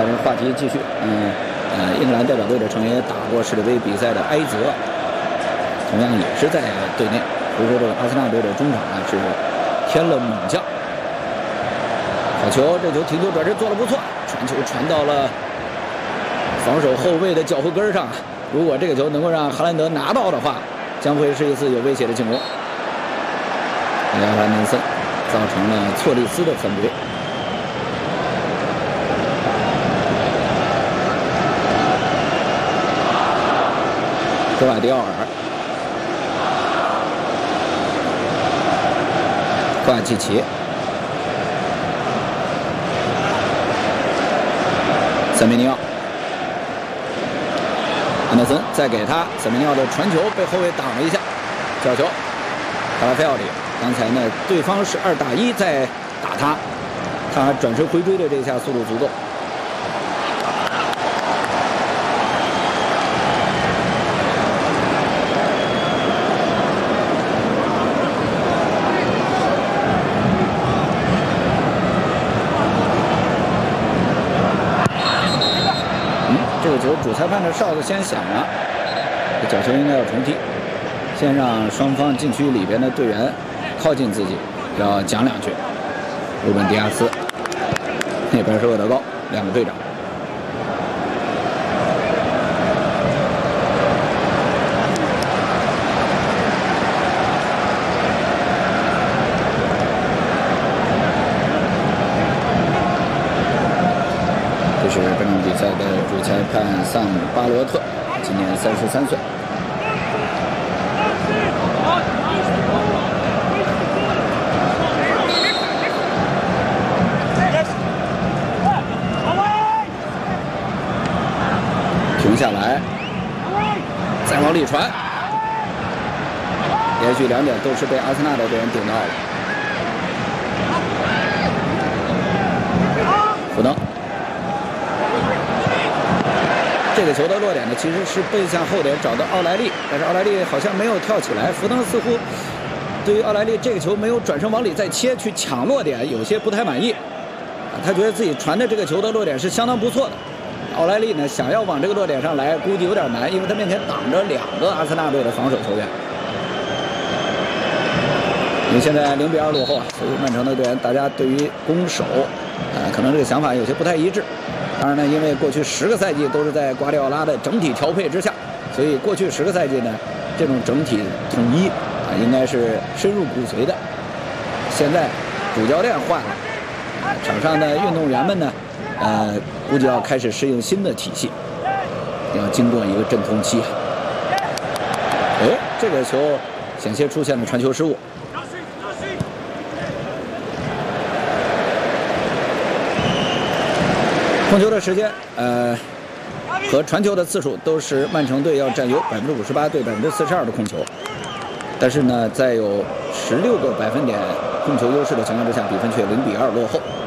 这个话题继续，英格兰代表队的成员打过世界杯比赛的埃泽，同样也是在队内。所以说这个阿森纳队的中场呢是添了猛将。好球，这球停球转身做得不错，传球传到了防守后卫的脚后跟上。如果这个球能够让哈兰德拿到的话，将会是一次有威胁的进攻。亚兰南森造成了错利斯的犯规。格瓦迪奥尔，瓜季奇，塞梅尼奥，安德森再给他，塞梅尼奥的传球被后卫挡了一下，角球，卡拉菲奥里。刚才呢，对方是2打1在打他，他转身回追的这一下速度足够。这个球主裁判的哨子先响了，这角球应该要重踢，先让双方禁区里边的队员靠近自己，要讲2句。鲁本迪亚斯，那边是厄德高，2个队长。这是本场比赛的主裁判萨姆·巴罗特，今年33岁。停下来，再往里传，连续2点都是被阿森纳的队员顶到了。福登。这个球的落点呢，其实是背向后点找到奥莱利，但是奥莱利好像没有跳起来。福登似乎对于奥莱利这个球没有转身往里再切去抢落点，有些不太满意。他觉得自己传的这个球的落点是相当不错的。奥莱利呢，想要往这个落点上来，估计有点难，因为他面前挡着2个阿森纳队的防守球员。因为现在0比2落后啊，所以曼城的队员大家对于攻守，可能这个想法有些不太一致。当然呢，因为过去10个赛季都是在瓜迪奥拉的整体调配之下，所以过去10个赛季呢，这种整体统一应该是深入骨髓的。现在主教练换了，场上的运动员们呢，估计要开始适应新的体系，要经过一个阵痛期。这个球险些出现了传球失误。控球的时间，和传球的次数都是曼城队要占有58%对42%的控球，但是呢，在有16个百分点控球优势的情况之下，比分却0比2落后。